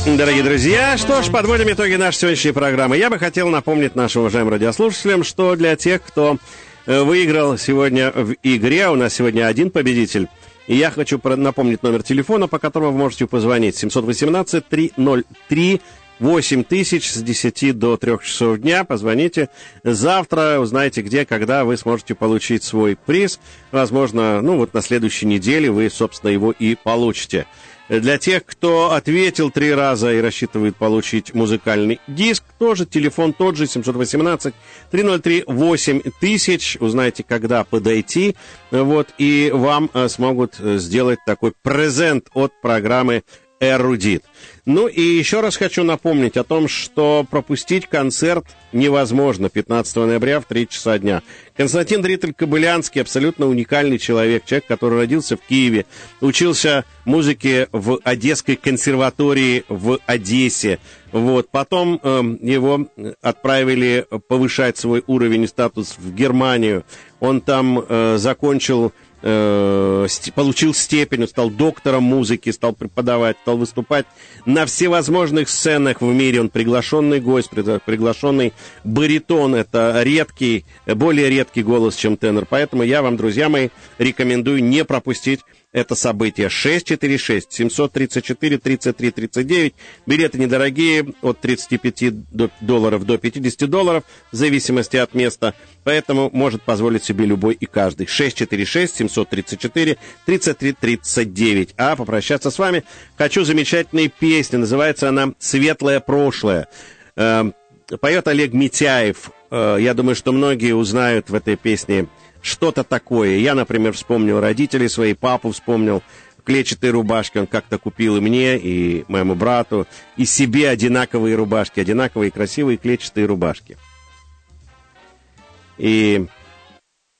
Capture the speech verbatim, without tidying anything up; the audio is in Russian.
Дорогие друзья, что ж, подводим итоги нашей сегодняшней программы. Я бы хотел напомнить нашим уважаемым радиослушателям, что для тех, кто выиграл сегодня в игре, у нас сегодня один победитель, и я хочу напомнить номер телефона, по которому вы можете позвонить. семь один восемь три ноль три восемь тысяч с десяти до трех часов дня. Позвоните. Завтра узнаете, где, когда вы сможете получить свой приз. Возможно, ну вот на следующей неделе вы, собственно, его и получите. Для тех, кто ответил три раза и рассчитывает получить музыкальный диск, тоже телефон тот же, семь один восемь три ноль три восемь тысяч. Узнаете, когда подойти, вот, и вам а, смогут сделать такой презент от программы «Эрудит». Ну и еще раз хочу напомнить о том, что пропустить концерт невозможно пятнадцатого ноября в три часа дня. Константин Дритель-Кобылянский абсолютно уникальный человек, человек, который родился в Киеве, учился музыке в Одесской консерватории в Одессе. Вот. Потом э, его отправили повышать свой уровень и статус в Германию. Он там э, закончил... получил степень, стал доктором музыки, стал преподавать, стал выступать на всевозможных сценах в мире. Он приглашенный гость, приглашенный баритон. Это редкий, более редкий голос, чем тенор. Поэтому я вам, друзья мои, рекомендую не пропустить это событие. шесть четыре шесть семь три четыре тридцать три тридцать девять. Билеты недорогие, от тридцати пяти долларов до пятидесяти долларов, в зависимости от места. Поэтому может позволить себе любой и каждый. шесть четыре шесть семь три четыре тридцать три тридцать девять. А попрощаться с вами хочу замечательной песни. Называется она «Светлое прошлое». Поет Олег Митяев. Я думаю, что многие узнают в этой песне что-то такое. Я, например, вспомнил родителей своих, папу вспомнил в клетчатой рубашке. Он как-то купил и мне, и моему брату, и себе одинаковые рубашки, одинаковые красивые клетчатые рубашки. И